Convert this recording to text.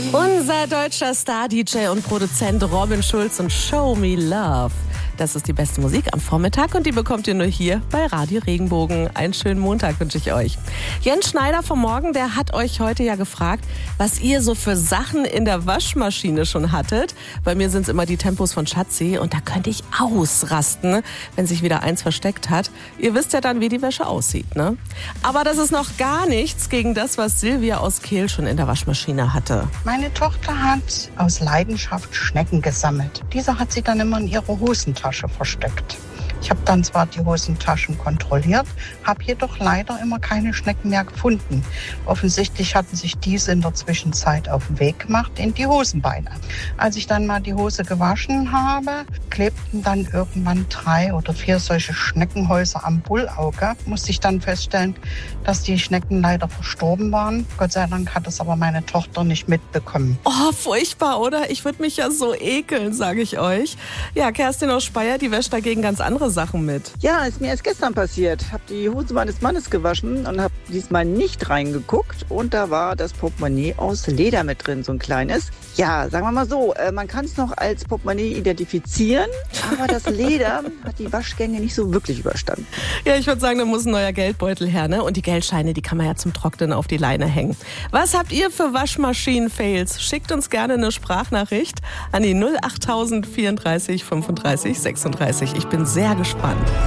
Unser deutscher Star-DJ und Produzent Robin Schulz und Show Me Love. Das ist die beste Musik am Vormittag und die bekommt ihr nur hier bei Radio Regenbogen. Einen schönen Montag wünsche ich euch. Jens Schneider vom Morgen, der hat euch heute ja gefragt, was ihr so für Sachen in der Waschmaschine schon hattet. Bei mir sind es immer die Tempos von Schatzi und da könnte ich ausrasten, wenn sich wieder eins versteckt hat. Ihr wisst ja dann, wie die Wäsche aussieht, ne? Aber das ist noch gar nichts gegen das, was Silvia aus Kehl schon in der Waschmaschine hatte. Meine Tochter hat aus Leidenschaft Schnecken gesammelt. Diese hat sie dann immer in ihre Hosentasche versteckt. Ich habe dann zwar die Hosentaschen kontrolliert, habe jedoch leider immer keine Schnecken mehr gefunden. Offensichtlich hatten sich diese in der Zwischenzeit auf den Weg gemacht in die Hosenbeine. Als ich dann mal die Hose gewaschen habe, klebten dann irgendwann 3 oder 4 solche Schneckenhäuser am Bullauge. Musste ich dann feststellen, dass die Schnecken leider verstorben waren. Gott sei Dank hat es aber meine Tochter nicht mitbekommen. Oh, furchtbar, oder? Ich würde mich ja so ekeln, sage ich euch. Ja, Kerstin aus Speyer, die wäscht dagegen ganz andere Sachen mit. Ja, ist mir erst gestern passiert. Habe die Hose meines Mannes gewaschen und habe diesmal nicht reingeguckt. Und da war das Portemonnaie aus Leder mit drin, so ein kleines. Ja, sagen wir mal so, man kann es noch als Portemonnaie identifizieren, aber das Leder hat die Waschgänge nicht so wirklich überstanden. Ja, ich würde sagen, da muss ein neuer Geldbeutel her, ne? Und die Geldscheine, die kann man ja zum Trocknen auf die Leine hängen. Was habt ihr für Waschmaschinen-Fails? Schickt uns gerne eine Sprachnachricht an die 08000 34 35 36. Ich bin sehr gespannt.